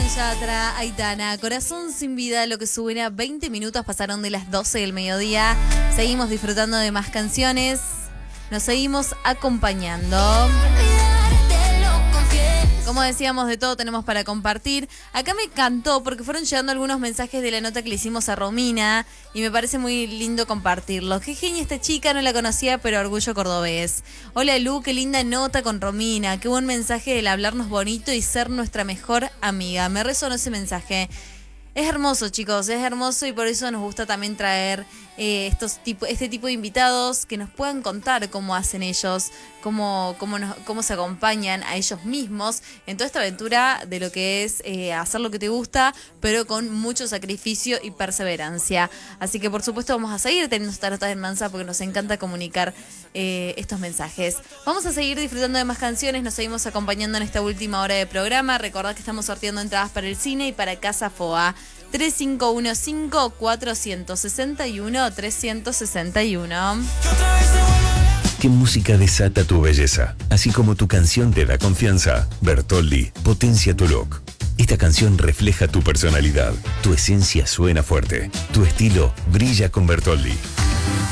Yatra, Aitana, Corazón sin vida, lo que suena. 20 minutos pasaron de las 12 del mediodía. Seguimos disfrutando de más canciones. Nos seguimos acompañando. Como decíamos, de todo tenemos para compartir. Acá me encantó porque fueron llegando algunos mensajes de la nota que le hicimos a Romina y me parece muy lindo compartirlos. Qué genia esta chica, no la conocía, pero orgullo cordobés. Hola Lu, qué linda nota con Romina. Qué buen mensaje el hablarnos bonito y ser nuestra mejor amiga. Me resonó ese mensaje. Es hermoso, chicos, es hermoso y por eso nos gusta también traer este tipo de invitados que nos puedan contar cómo hacen ellos, cómo se acompañan a ellos mismos en toda esta aventura de lo que es hacer lo que te gusta, pero con mucho sacrificio y perseverancia. Así que por supuesto vamos a seguir teniendo estas notas de Mansa porque nos encanta comunicar estos mensajes. Vamos a seguir disfrutando de más canciones, nos seguimos acompañando en esta última hora de programa. Recordad que estamos sorteando entradas para el cine y para Casa Foa. 3515-461-361. ¿Qué música desata tu belleza? Así como tu canción te da confianza, Bertoldi potencia tu look. Esta canción refleja tu personalidad. Tu esencia suena fuerte. Tu estilo brilla con Bertoldi.